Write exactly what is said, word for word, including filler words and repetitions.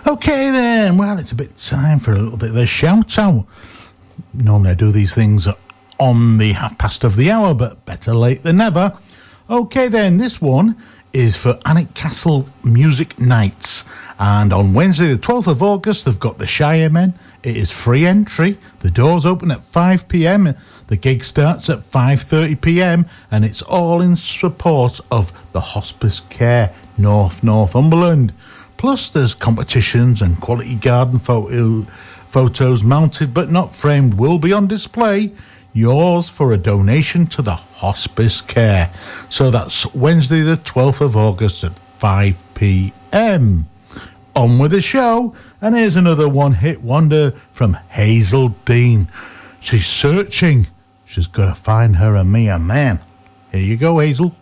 Okay then, well, it's a bit time for a little bit of a shout out. Normally I do these things on the half past of the hour, but better late than never. Okay then, this one is for Alnwick Castle Music Nights, and on Wednesday the twelfth of August they've got the Shiremen. It is free entry. The doors open at five p.m. The gig starts at five thirty p.m. and it's all in support of the Hospice Care North Northumberland. Plus there's competitions and quality garden photo, photos mounted but not framed will be on display. Yours for a donation to the Hospice Care. So that's Wednesday the twelfth of August at five p.m. On with the show, and here's another one-hit wonder from Hazel Dean. She's searching. She's got to find her a me a man. Here you go, Hazel.